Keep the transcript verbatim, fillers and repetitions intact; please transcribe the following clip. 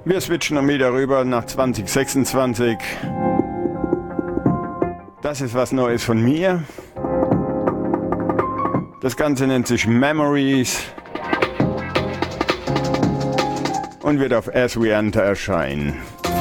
Wir switchen dann wieder rüber nach zwanzig sechsundzwanzig. Das ist was Neues von mir. Das Ganze nennt sich Memories und wird auf As We Enter erscheinen.